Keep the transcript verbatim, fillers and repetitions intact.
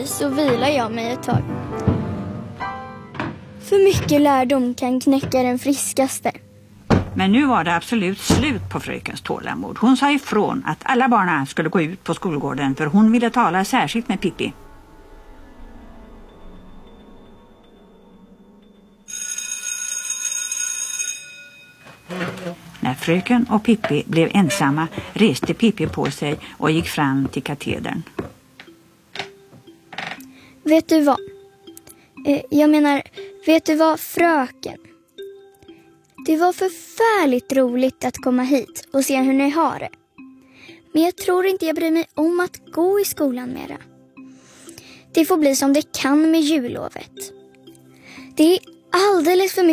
så vilar jag mig ett tag. För mycket lärdom kan knäcka den friskaste. Men nu var det absolut slut på frökens tålamod. Hon sa ifrån att alla barnen skulle gå ut på skolgården för hon ville tala särskilt med Pippi. När fröken och Pippi blev ensamma reste Pippi på sig och gick fram till katedern. Vet du vad? Eh, jag menar, vet du vad, fröken? Det var förfärligt roligt att komma hit och se hur ni har det. Men jag tror inte jag bryr mig om att gå i skolan mera. Det får bli som det kan med jullovet. Det är alldeles för mycket